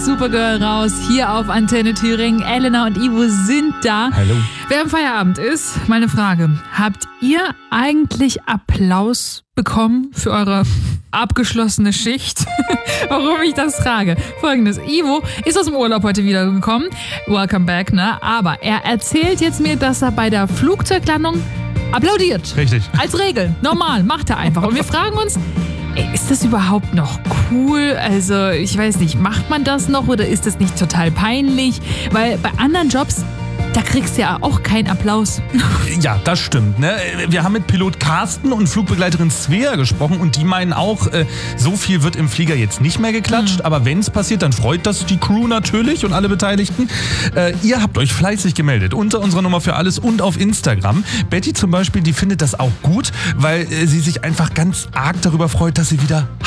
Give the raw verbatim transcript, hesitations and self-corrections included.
Supergirl raus, hier auf Antenne Thüringen. Elena und Ivo sind da. Hallo. Während Feierabend ist, meine Frage, habt ihr eigentlich Applaus bekommen für eure abgeschlossene Schicht? Warum ich das frage? Folgendes, Ivo ist aus dem Urlaub heute wiedergekommen. Welcome back, ne? Aber er erzählt jetzt mir, dass er bei der Flugzeuglandung applaudiert. Richtig. Als Regel. Normal. Macht er einfach. Und wir fragen uns, ey, ist das überhaupt noch cool? Also, ich weiß nicht, macht man das noch oder ist das nicht total peinlich? Weil bei anderen Jobs, da kriegst du ja auch keinen Applaus. Ja, das stimmt. Ne? Wir haben mit Pilot Carsten und Flugbegleiterin Svea gesprochen und die meinen auch, äh, so viel wird im Flieger jetzt nicht mehr geklatscht, mhm. aber wenn es passiert, dann freut das die Crew natürlich und alle Beteiligten. Äh, ihr habt euch fleißig gemeldet unter unserer Nummer für alles und auf Instagram. Betty zum Beispiel, die findet das auch gut, weil äh, sie sich einfach ganz arg darüber freut, dass sie wieder